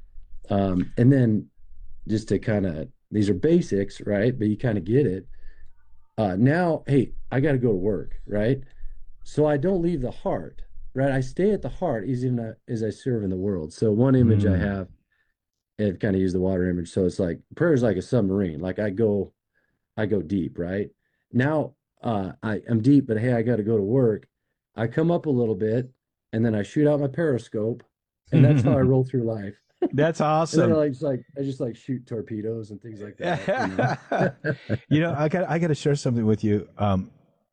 Um, and then just to kind of, these are basics, right? But you kind of get it. Uh, now, hey, I got to go to work, right? So I don't leave the heart, right? I stay at the heart even as I serve in the world. So one image mm. I have, and kind of use the water image. So it's like prayer is like a submarine. Like I go, I go deep, right? Now uh, I am deep, but hey, I got to go to work. I come up a little bit, and then I shoot out my periscope, and that's how I roll through life. That's awesome. And then I like, just like I just like shoot torpedoes and things like that. You know, you know I got I got to share something with you. Um,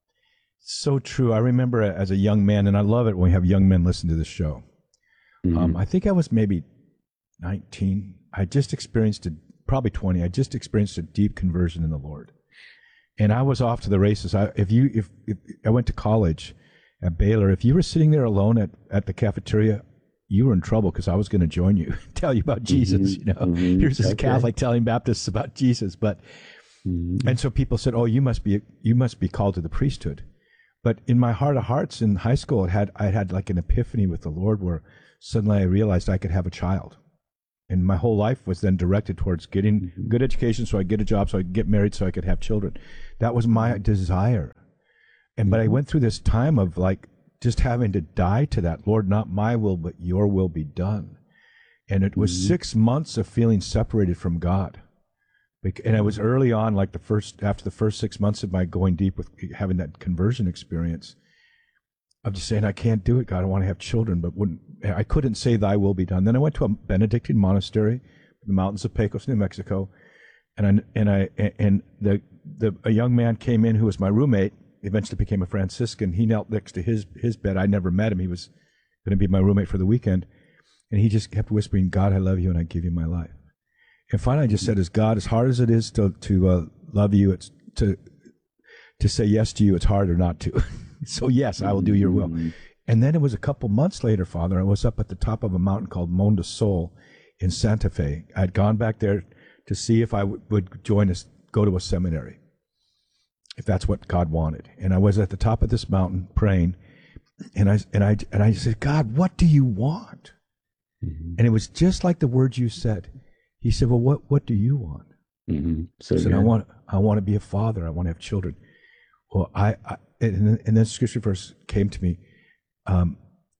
so true. I remember as a young man, and I love it when we have young men listen to this show. Mm-hmm. Um, I think I was maybe nineteen. I just experienced a probably twenty. I just experienced a deep conversion in the Lord, and I was off to the races. I, if you if, if I went to college. at Baylor, if you were sitting there alone at, at the cafeteria, you were in trouble because I was going to join you, tell you about Jesus. Mm-hmm. You know, Mm-hmm. here's this Okay. Catholic telling Baptists about Jesus. But Mm-hmm. and so people said, "Oh, you must be you must be called to the priesthood." But in my heart of hearts, in high school, it had I had like an epiphany with the Lord, where suddenly I realized I could have a child, and my whole life was then directed towards getting Mm-hmm. good education, so I get a job, so I could get married, so I could have children. That was my desire. And but I went through this time of like just having to die to that. Lord, not my will, but your will be done. And it was Mm-hmm. six months of feeling separated from God. Bec- And I was early on, like the first, after the first six months of my going deep with having that conversion experience, of just saying, I can't do it, God. I want to have children, but wouldn't, I couldn't say thy will be done. Then I went to a Benedictine monastery in the mountains of Pecos, New Mexico. And I, and I, and the, the, a young man came in who was my roommate, eventually became a Franciscan. He knelt next to his, his bed. I never met him. He was going to be my roommate for the weekend. And he just kept whispering, God, I love you and I give you my life. And finally I just said, as God, as hard as it is to, to uh, love you, it's to, to say yes to you, it's harder not to. So yes, I will do your will. And then it was a couple months later, Father, I was up at the top of a mountain called Monte Sol in Santa Fe. I'd gone back there to see if I w- would join us, go to a seminary, if that's what God wanted. And I was at the top of this mountain praying, and I and I and I said, God, what do you want? Mm-hmm. And it was just like the words you said. He said, well, what what do you want? Mm-hmm. So I said, good. I want I want to be a father. I want to have children. Well, I, I and, then- and then scripture verse came to me. Um,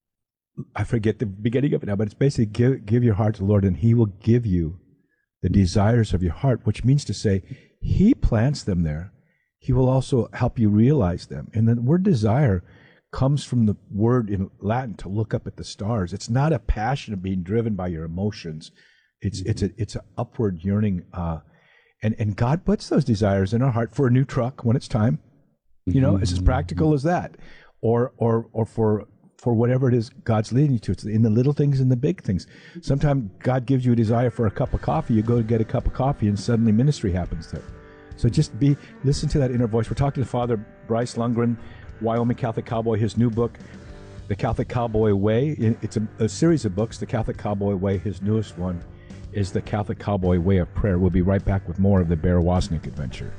I forget the beginning of it now, but it's basically give give your heart to the Lord, and He will give you the desires of your heart, which means to say He plants them there. He will also help you realize them. And the word desire comes from the word in Latin to look up at the stars. It's not a passion of being driven by your emotions. It's mm-hmm. it's a it's an upward yearning, uh, and and God puts those desires in our heart for a new truck when it's time. You know, Mm-hmm. it's as practical as that, or or or for for whatever it is God's leading you to. It's in the little things and the big things. Sometimes God gives you a desire for a cup of coffee. You go to get a cup of coffee, and suddenly ministry happens there. So just be listen to that inner voice. We're talking to Father Bryce Lundgren, Wyoming Catholic Cowboy. His new book, The Catholic Cowboy Way. It's a, a series of books. The Catholic Cowboy Way. His newest one is The Catholic Cowboy Way of Prayer. We'll be right back with more of the Bear Wozniak adventure.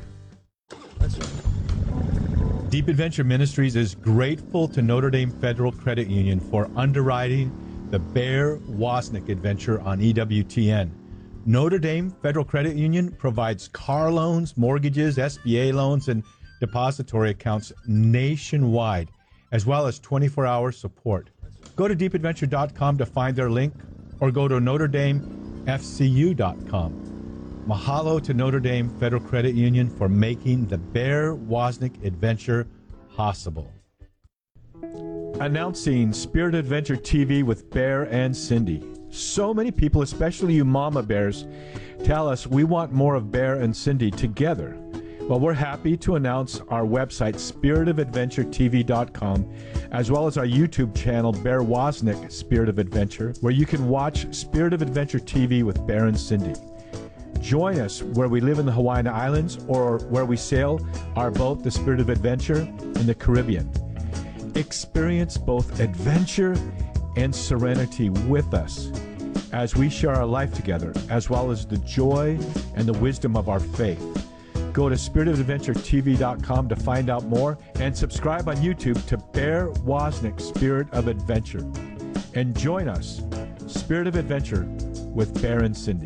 Deep Adventure Ministries is grateful to Notre Dame Federal Credit Union for underwriting the Bear Wozniak adventure on E W T N. Notre Dame Federal Credit Union provides car loans, mortgages, S B A loans, and depository accounts nationwide, as well as twenty-four hour support. Go to deep adventure dot com to find their link, or go to notre dame f c u dot com. Mahalo to Notre Dame Federal Credit Union for making the Bear Wozniak adventure possible. Announcing Spirit Adventure T V with Bear and Cindy. So many people, especially you mama bears, tell us we want more of Bear and Cindy together. Well, we're happy to announce our website, spirit of adventure t v dot com, as well as our YouTube channel, Bear Wozniak Spirit of Adventure, where you can watch Spirit of Adventure T V with Bear and Cindy. Join us where we live in the Hawaiian Islands or where we sail our boat, the Spirit of Adventure, in the Caribbean. Experience both adventure and serenity with us as we share our life together, as well as the joy and the wisdom of our faith. Go to spirit of adventure t v dot com to find out more, and subscribe on YouTube to Bear Wozniak Spirit of Adventure. And join us, Spirit of Adventure, with Bear and Cindy.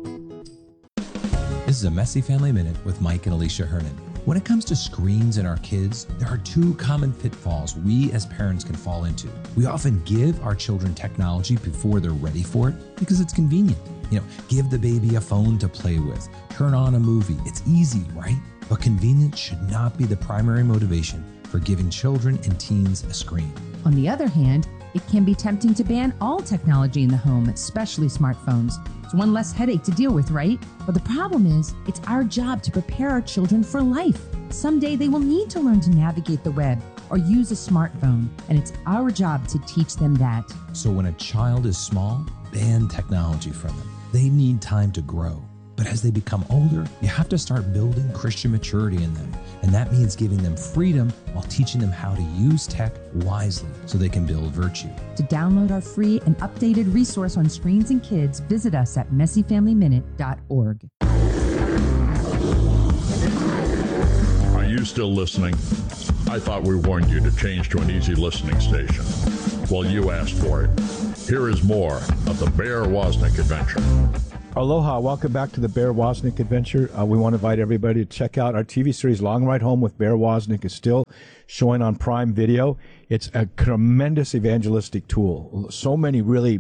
This is a Messy Family Minute with Mike and Alicia Hernan. When it comes to screens and our kids, there are two common pitfalls we as parents can fall into. We often give our children technology before they're ready for it because it's convenient. You know, give the baby a phone to play with, turn on a movie. It's easy, right? But convenience should not be the primary motivation for giving children and teens a screen. On the other hand, it can be tempting to ban all technology in the home, especially smartphones. It's one less headache to deal with, right? But the problem is, it's our job to prepare our children for life. Someday they will need to learn to navigate the web or use a smartphone, and it's our job to teach them that. So when a child is small, ban technology from them. They need time to grow. But as they become older, you have to start building Christian maturity in them. And that means giving them freedom while teaching them how to use tech wisely so they can build virtue. To download our free and updated resource on screens and kids, visit us at messy family minute dot org. Are you still listening? I thought we warned you to change to an easy listening station. Well, you asked for it. Here is more of the Bear Wozniak Adventure. Aloha, welcome back to the Bear Wozniak Adventure. Uh, we want to invite everybody to check out our T V series, Long Ride Home with Bear Wozniak, is still showing on Prime Video. It's a tremendous evangelistic tool. So many really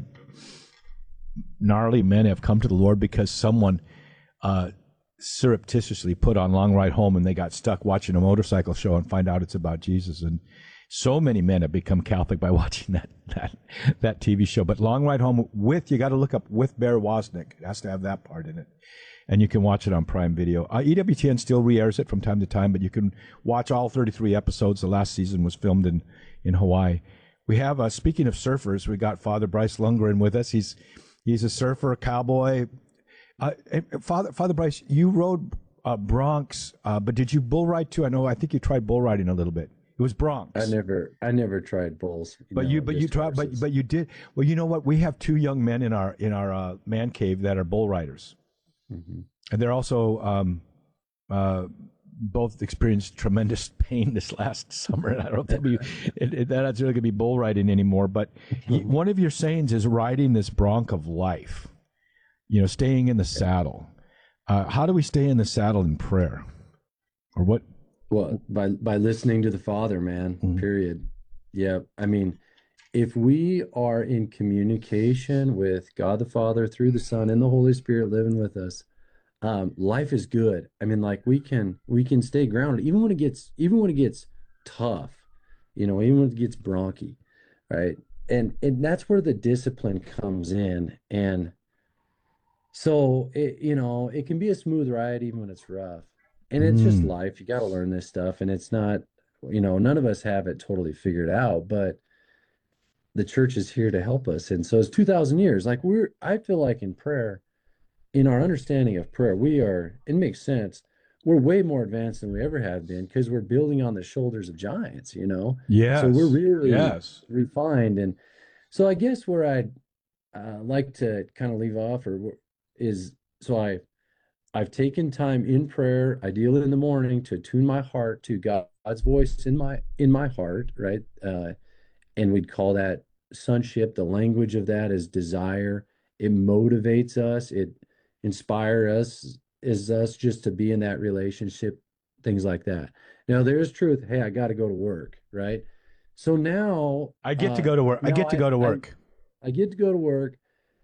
gnarly men have come to the Lord because someone uh, surreptitiously put on Long Ride Home and they got stuck watching a motorcycle show and find out it's about Jesus. And so many men have become Catholic by watching that that that T V show. But Long Ride Home with, you got to look up with Bear Wozniak. It has to have that part in it. And you can watch it on Prime Video. Uh, E W T N still re-airs it from time to time, but you can watch all thirty-three episodes. The last season was filmed in, in Hawaii. We have, uh, speaking of surfers, we got Father Bryce Lundgren with us. He's he's a surfer, a cowboy. Uh, Father Father Bryce, you rode uh, Bronx, uh, but did you bull ride too? I know, I think you tried bull riding a little bit. It was Bronx. I never, I never tried bulls. You but know, you, but you tried, but but you did. Well, you know what? We have two young men in our in our uh, man cave that are bull riders, mm-hmm. and they're also um, uh, both experienced tremendous pain this last summer. And I don't think we, it, it, that's really going to be bull riding anymore. But mm-hmm. one of your sayings is riding this bronc of life. You know, staying in the saddle. Uh, how do we stay in the saddle in prayer, or what? Well, by by listening to the Father, man, mm-hmm. period. Yeah, I mean, if we are in communication with God the Father through the Son and the Holy Spirit living with us, um, life is good. I mean, like we can we can stay grounded even when it gets even when it gets tough, you know, even when it gets bronky, right? And and that's where the discipline comes in. And so it, you know, it can be a smooth ride even when it's rough. And it's just life. You got to learn this stuff. And it's not, you know, none of us have it totally figured out, but the church is here to help us. And so it's two thousand years. Like we're, I feel like in prayer, in our understanding of prayer, we are, it makes sense. We're way more advanced than we ever have been because we're building on the shoulders of giants, you know? Yes. So we're really yes. refined. And so I guess where I'd uh, like to kind of leave off or is, so I, I've taken time in prayer, ideally in the morning, to tune my heart to God's voice in my in my heart, right? Uh, and we'd call that sonship. The language of that is desire. It motivates us. It inspires us, is us just to be in that relationship, things like that. Now, there's truth. Hey, I got to go to work, right? So now I get uh, to go to work. I get to go to work. I, I get to go to work.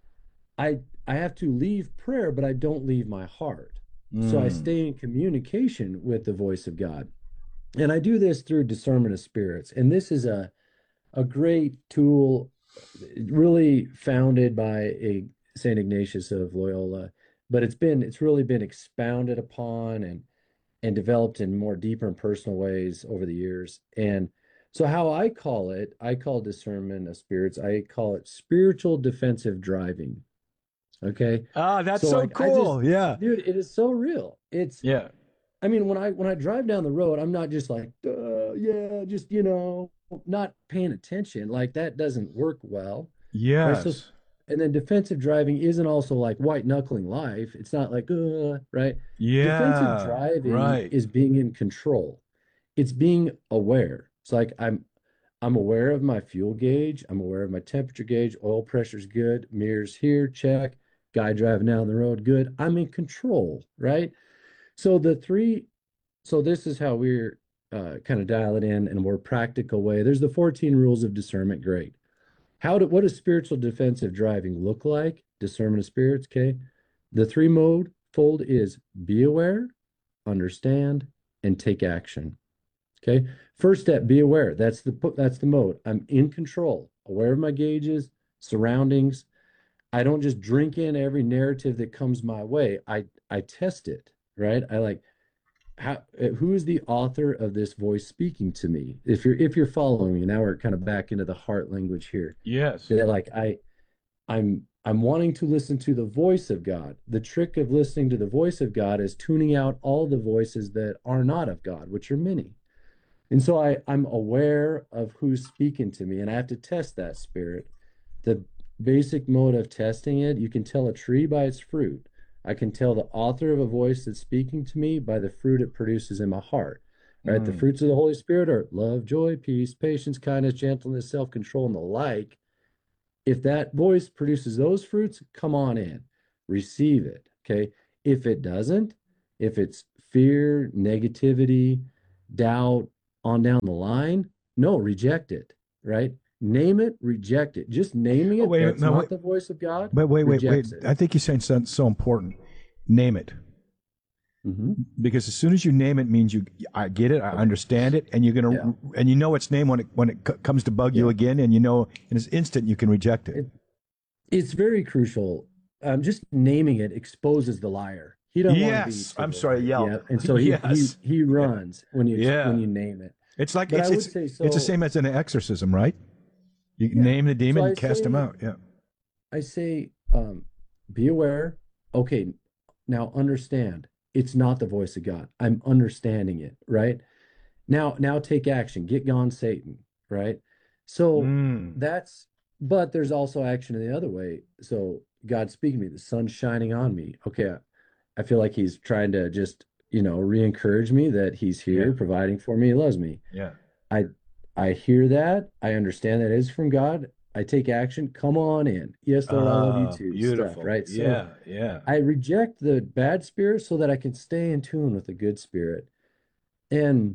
I. I have to leave prayer, but I don't leave my heart. Mm. So I stay in communication with the voice of God. And I do this through discernment of spirits. And this is a a great tool really founded by a Saint Ignatius of Loyola, but it's been it's really been expounded upon and and developed in more deeper and personal ways over the years. And so how I call it, I call discernment of spirits, I call it spiritual defensive driving. Okay. Ah, that's so, so like, cool. Just, yeah. Dude, it is so real. It's yeah. I mean, when I when I drive down the road, I'm not just like, uh, yeah, just, you know, not paying attention. Like that doesn't work well. Yes. Right? So, and then defensive driving isn't also like white knuckling life. It's not like, uh, right? Yeah. Defensive driving right. is being in control. It's being aware. It's like I'm I'm aware of my fuel gauge. I'm aware of my temperature gauge. Oil pressure's good. Mirrors here, check. Guy driving down the road, good. I'm in control, right? So the three, so this is how we're uh, kind of dial it in in a more practical way. There's the fourteen rules of discernment. Great. How do, what does spiritual defensive driving look like? Discernment of spirits, okay? The three mode fold is be aware, understand, and take action. Okay. First step, be aware. That's the that's the mode. I'm in control, aware of my gauges, surroundings. I don't just drink in every narrative that comes my way. I I test it, right? I like how who is the author of this voice speaking to me? If you're if you're following me, now we're kind of back into the heart language here. Yes. That like I I'm I'm wanting to listen to the voice of God. The trick of listening to the voice of God is tuning out all the voices that are not of God, which are many. And so I, I'm aware of who's speaking to me, and I have to test that spirit. The basic mode of testing it, you can tell a tree by its fruit. I can tell the author of a voice that's speaking to me by the fruit it produces in my heart. Right? Mm. The fruits of the Holy Spirit are love, joy, peace, patience, kindness, gentleness, self-control, and the like. If that voice produces those fruits, come on in, receive it. Okay. If it doesn't, if it's fear, negativity, doubt, on down the line, no, reject it. Right? Name it, reject it. Just naming it, oh, wait, that's no, not wait, the voice of God. But wait, wait, wait. It. I think you're saying something so important. Name it. Mm-hmm. Because as soon as you name it, means you, I get it, I understand it, and you're gonna, yeah. and you know its name when it when it c- comes to bug yeah. you again, and you know in an instant you can reject it. it it's very crucial. Um, just naming it exposes the liar. He don't yes, want to be. I'm sorry, yell. Yeah. And so he, yes. he he runs when you yeah. when you name it. It's like it's it's, say, so, it's the same as an exorcism, right? You yeah. name the demon, so you cast say, him out. Yeah. I say, um, be aware. Okay, now understand. It's not the voice of God. I'm understanding it, right? Now, now take action. Get gone, Satan, right? So mm. that's, but there's also action in the other way. So God's speaking to me. The sun's shining on me. Okay, I, I feel like he's trying to just, you know, re-encourage me that he's here, yeah. providing for me, he loves me. Yeah. I, I hear that. I understand that is from God. I take action. Come on in. Yes, Lord, uh, I love you too. Beautiful. Stuff, right? So yeah, yeah. I reject the bad spirit so that I can stay in tune with the good spirit. And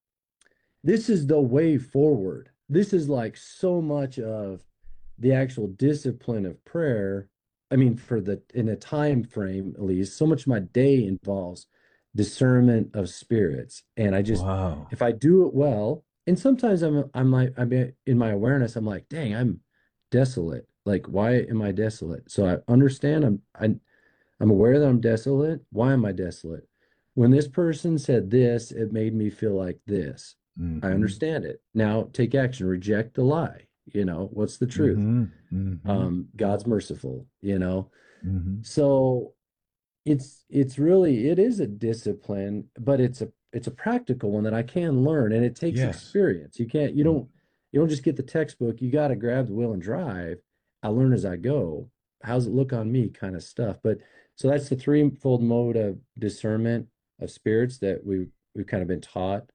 this is the way forward. This is like so much of the actual discipline of prayer. I mean, for the in a time frame, at least, so much of my day involves discernment of spirits. And I just, wow. if I do it well, and sometimes I'm I'm like I'm in my awareness, I'm like, dang, I'm desolate. Like, why am I desolate? So I understand I'm I, I'm aware that I'm desolate. Why am I desolate? When this person said this, it made me feel like this. Mm-hmm. I understand it. Now take action. Reject the lie. You know, what's the truth? Mm-hmm. Mm-hmm. Um, God's merciful, you know. Mm-hmm. So it's it's really it is a discipline, but it's a it's a practical one that I can learn, and it takes yes. experience. You can't, you don't, you don't just get the textbook. You got to grab the wheel and drive. I learn as I go. How's it look on me, kind of stuff. But so that's the threefold mode of discernment of spirits that we we've kind of been taught.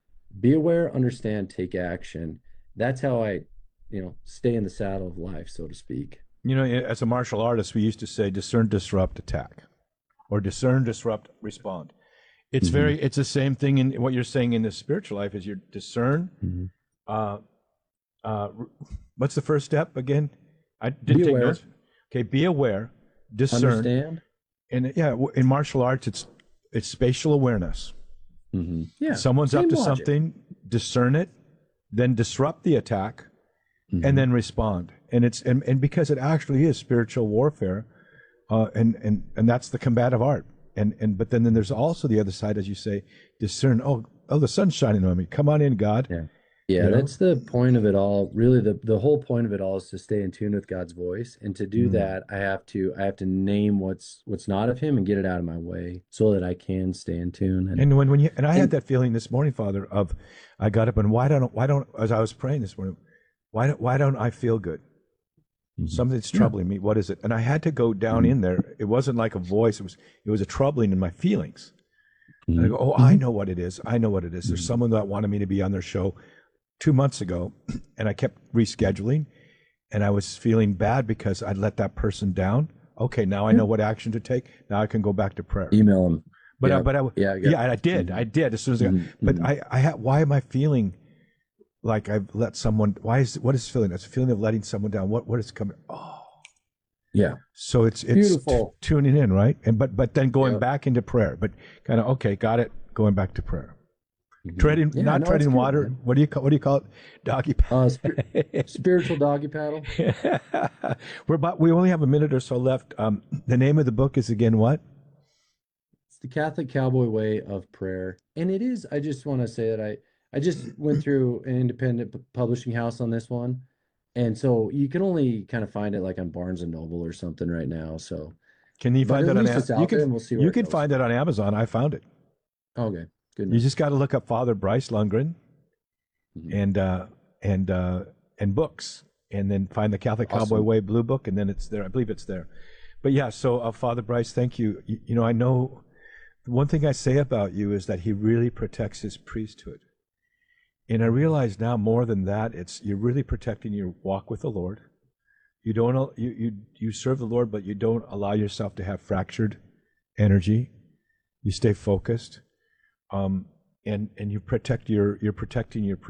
Be aware, understand, take action. That's how I, you know, stay in the saddle of life, so to speak. You know, as a martial artist, we used to say discern, disrupt, attack, or discern, disrupt, respond. It's mm-hmm. very, it's the same thing in what you're saying in the spiritual life is you discern. Mm-hmm. Uh, uh, what's the first step again? I didn't be take aware. notes. Okay, be aware, discern. Understand. And yeah, in martial arts, it's it's spatial awareness. Mm-hmm. Yeah. Someone's up to logic. something, discern it, then disrupt the attack, mm-hmm. and then respond. And it's and, and because it actually is spiritual warfare, uh, and and and that's the combative art. And and but then, then there's also the other side, as you say, discern. Oh, oh, the sun's shining on me. Come on in, God. Yeah, yeah. You that's know? the point of it all. Really, the the whole point of it all is to stay in tune with God's voice. And to do mm. that, I have to I have to name what's what's not of Him and get it out of my way, so that I can stay in tune. And, and when when you and I and, had that feeling this morning, Father, of I got up and why don't why don't as I was praying this morning, why don't why don't I feel good? Something's troubling yeah. me. What is it? And I had to go down mm-hmm. in there. It wasn't like a voice. It was it was a troubling in my feelings. Mm-hmm. And I go, oh, mm-hmm. I know what it is. I know what it is. Mm-hmm. There's someone that wanted me to be on their show two months ago, and I kept rescheduling, and I was feeling bad because I'd let that person down. Okay, now I know what action to take. Now I can go back to prayer. Email them. But yeah. I, but I, yeah, I yeah, I did. Mm-hmm. I did as soon as I got. Mm-hmm. But I, I had. Why am I feeling like I've let someone? Why is what is this feeling? It's a feeling of letting someone down. What what is coming? Oh. Yeah. So it's it's beautiful t- tuning in, right? And but but then going yep. back into prayer, but kind of okay, got it. Going back to prayer, mm-hmm. treading, yeah, not no, treading water. Good, what do you call what do you call it? Doggy paddle. Uh, sp- spiritual doggy paddle. We're about we only have a minute or so left. Um, the name of the book is again what? It's the Catholic Cowboy Way of Prayer, and it is. I just want to say that I I just went through an independent p- publishing house on this one. And so you can only kind of find it like on Barnes and Noble or something right now. So Can you but find at that on least it's Amazon? out You there, can, and we'll see where you it can goes. find it on Amazon. I found it. Okay, good You enough. just got to look up Father Bryce Lundgren Mhm. and uh, and uh, and books, and then find the Catholic Cowboy Awesome. Way Blue Book, and then it's there. I believe it's there. But yeah, so uh, Father Bryce, thank you. you. You know, I know one thing I say about you is that he really protects his priesthood, and I realize now more than that, it's you're really protecting your walk with the Lord. You don't al- you you you serve the Lord, but you don't allow yourself to have fractured energy. You stay focused, um, and and you protect your you're protecting your